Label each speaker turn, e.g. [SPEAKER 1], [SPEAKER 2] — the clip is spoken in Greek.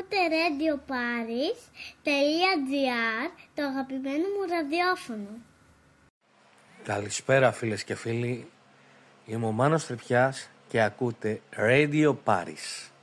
[SPEAKER 1] Ακούτε radioparis.gr, το αγαπημένο μου ραδιόφωνο.
[SPEAKER 2] Καλησπέρα φίλες και φίλοι. Είμαι ο Μάνος Τρυπιάς και ακούτε Radio Paris.